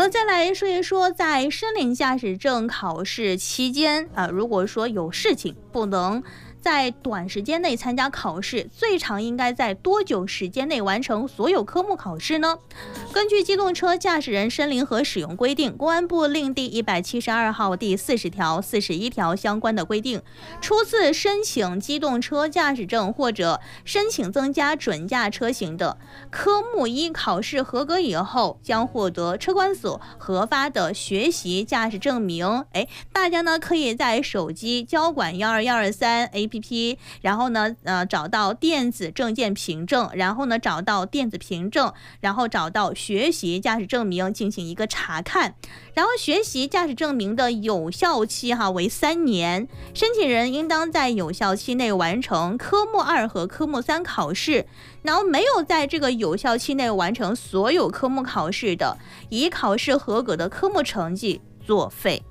好了，再来说一说，在申领驾驶证考试期间如果说有事情不能在短时间内参加考试，最长应该在多久时间内完成所有科目考试呢？根据机动车驾驶人申领和使用规定，公安部令第172号第40条、41条相关的规定，初次申请机动车驾驶证或者申请增加准驾车型的，科目1考试合格以后，将获得车管所核发的学习驾驶证明。大家呢可以在手机交管12123 APP， 然后呢找到电子证件凭证，然后呢找到电子凭证，然后找到学习驾驶证明进行一个查看。然后学习驾驶证明的有效期为3年，申请人应当在有效期内完成科目2和科目3考试。然后没有在这个有效期内完成所有科目考试的，以考试合格的科目成绩作废。